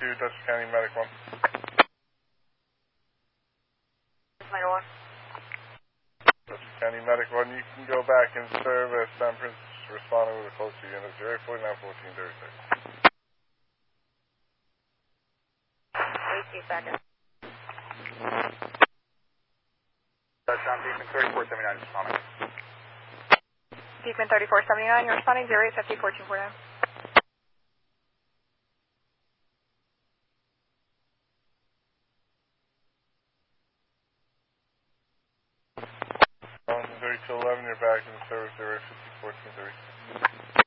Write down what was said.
Dutchess County Medic 1. Medic 1. Dutchess County Medic 1, you can go back and serve as Temperance responding with a close to unit 0491436. 18 seconds. John Beekman 3479 responding. Beekman 3479, you're responding 0850 1449. From 3211, you're back in service 050 1436.